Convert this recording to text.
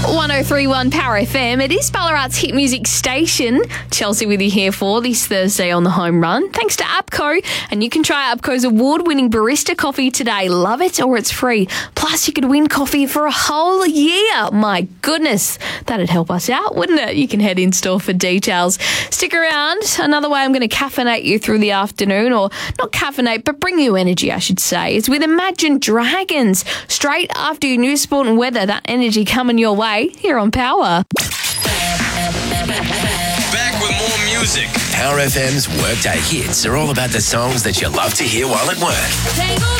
103.1 Power FM. It is Ballarat's hit music station. Chelsea with you here for this Thursday on the home run. Thanks to APCO. And you can try APCO's award-winning barista coffee today. Love it or it's free. Plus, you could win coffee for a whole year. My goodness, that'd help us out, wouldn't it? You can head in store for details. Stick around. Another way I'm going to caffeinate you through the afternoon, or not caffeinate, but bring you energy, I should say, is with Imagine Dragons. Straight after your news, sport and weather, that energy coming your way here on Power. Back with more music. Power FM's Workday Hits are all about the songs that you love to hear while at work.